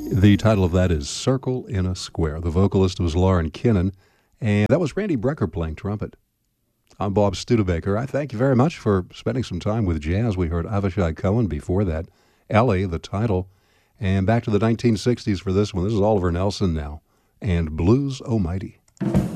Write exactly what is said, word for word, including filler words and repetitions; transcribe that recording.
The title of that is Circle in a Square. The vocalist was Lauren Kinnan, and that was Randy Brecker playing trumpet. I'm Bob Studebaker. I thank you very much for spending some time with jazz. We heard Avishai Cohen before that, Ellie, the title, and back to the nineteen sixties for this one. This is Oliver Nelson now, and Blues Almighty.